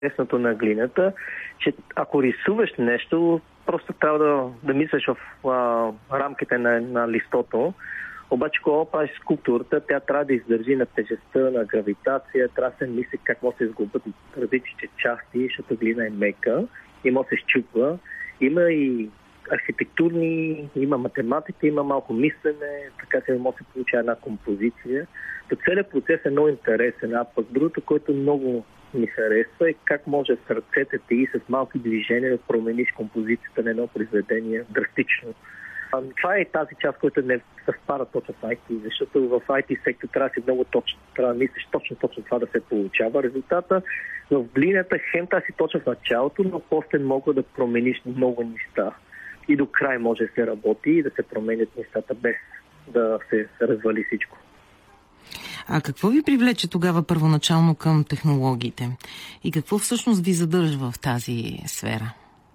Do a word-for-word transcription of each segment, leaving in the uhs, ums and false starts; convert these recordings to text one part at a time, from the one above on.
Интересното на глината, че ако рисуваш нещо, просто трябва да, да мислиш в а, рамките на, на листото. Обаче, когато правиш скулптурата, тя трябва да издържи на тежестта, на гравитация, трябва да се мисли как може да се изгубят различните части, защото глина е мека и може да се счупва. Има и архитектурни, има математика, има малко мислене, така се може да се получава една композиция. То целият процес е много интересен, а пък другото, което много ми харесва е как може с ръцете ти и с малки движения да промениш композицията на едно произведение драстично. Това е тази част, която не съвпада точно в ай ти, защото в ай ти сектор трябва да си много точно, трябва да мислиш точно, точно това да се получава. Резултата в глината хем тази си точно в началото, но после мога да промениш много неща. И до край може да се работи и да се променят нещата без да се развали всичко. А какво ви привлече тогава първоначално към технологиите? И какво всъщност ви задържа в тази сфера?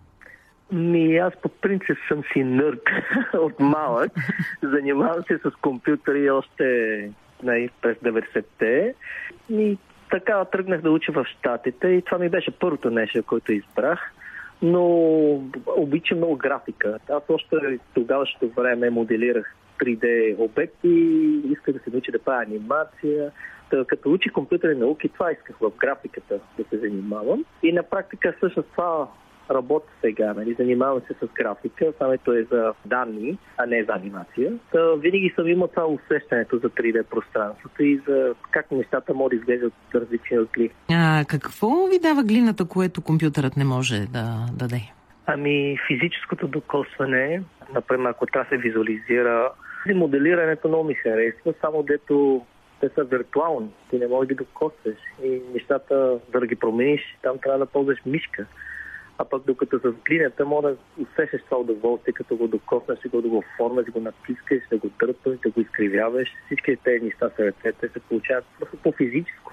Ми, аз по принцип съм си нърд от малък. Занимавам се с компютъри още най- през деветдесетте. И така тръгнах да уча в Щатите и това ми беше първото нещо, което избрах. Но обичам много графика. Аз още тогавашното време моделирах три Д обекти, исках да се науча да правя анимация. Та, като учи компютърни науки, това исках в графиката да се занимавам. И на практика всъщност това работа сега. Нали? Занимавам се с графика, самото е за данни, а не за анимация. Та, винаги съм имал това усещането за три Д пространството и за как нещата могат да изглеждат различни от гли. А какво ви дава глината, което компютърът не може да даде? Ами физическото докосване, например, ако трябва да се визуализира, моделирането много ми харесва, само дето те са виртуални, ти не можеш да ги докосваш и нещата, за да ги промениш, там трябва да ползваш мишка. А пък докато с глината може да усещаш това удоволствие, като го докоснеш, да го оформяш, да го натискаш, да го дърпаш, да го изкривяваш. Всички тези неща са ръцете, се получават просто по-физическо.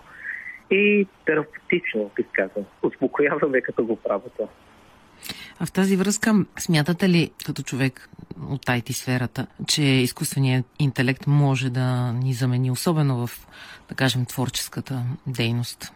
И терапевтично, бих казал. Успокояваме като го правя това. А в тази връзка смятате ли, като човек от ай ти сферата, че изкуственият интелект може да ни замени, особено в, да кажем, творческата дейност?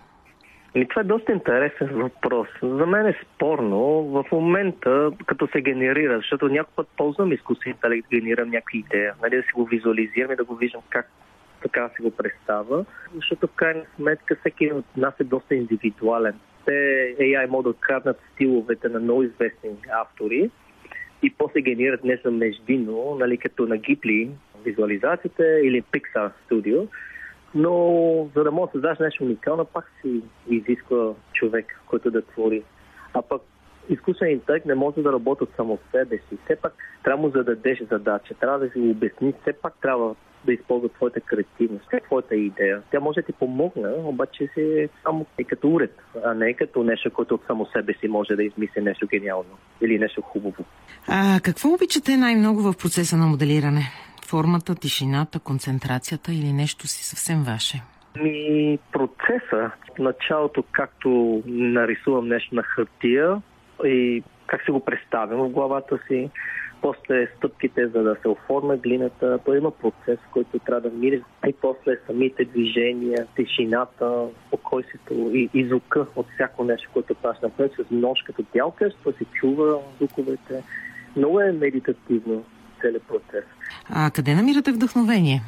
И това е доста интересен въпрос. За мен е спорно в момента, като се генерира, защото някой път ползвам изкуствен интелект, генерирам някакви идея, нали, да си го визуализирам и да го виждам как така си го представя, защото в крайна сметка всеки от нас е доста индивидуален. Те ей ай могат да откраднат стиловете на много известни автори и после генерират нещо междинно, нали, като на Ghibli визуализациите или Pixar Studio. Но за да може да създаш нещо уникално, пак си изисква човек, който да твори. А пък изкуственият интелект не може да работи от само себе си. Все пак трябва му зададеш задача, трябва да си го обясни, все пак трябва да използва твоята креативност, твоята идея. Тя може да ти помогне, обаче си е само и като уред, а не като нещо, което от само себе си може да измисли нещо гениално или нещо хубаво. А какво обичате най-много в процеса на моделиране? Формата, тишината, концентрацията или нещо си съвсем ваше? Ми, процеса, в началото както нарисувам нещо на хартия и как си го представям в главата си, после стъпките, за да се оформя глината, то има процес, който трябва да мириш и после самите движения, тишината, спокойствието и, и звука от всяко нещо, което правиш. Например, с нож като дялкаш, то се чува звуковете. Много е медитативно целият процес. А къде намирате вдъхновение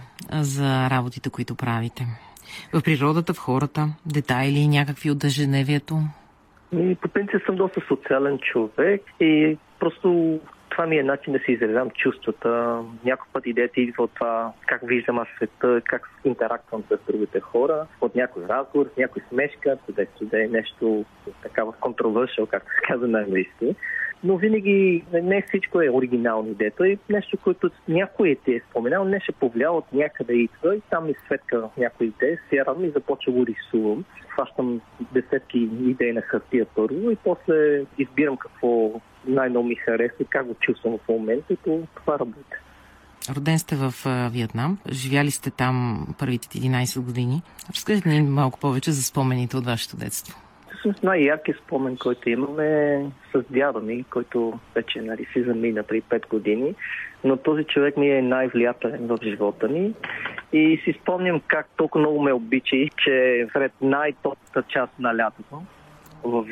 за работите, които правите? В природата, в хората, детайли, някакви от ежедневието? И по принцип съм доста социален човек и просто това ми е начин да си изразявам чувствата. Някой път идеята идва от това как виждам аз света, как интерактувам с другите хора, от някой разговор, някой смешка, да е нещо такава контровършъл, както се казва на английски. Но винаги не всичко е оригинално идеята и нещо, което някой ти е споменал, не ще повлиява от някъде идва и там ми светка някои идеи, сярам и започва го рисувам. Хващам десетки идеи на хартия първо и после избирам какво най-много ми харесва и как го чувствам в момента и по това работа. Роден сте в Виетнам, живяли сте там първите единайсет години. Разкажете ни малко повече за спомените от вашето детство. Всъщност най-яркият спомен, който имаме с дядо ми, който вече нали, си замина при пет години, но този човек ми е най-влиятелен в живота ми и си спомням как толкова много ме обича, че сред най-топната част на лятото в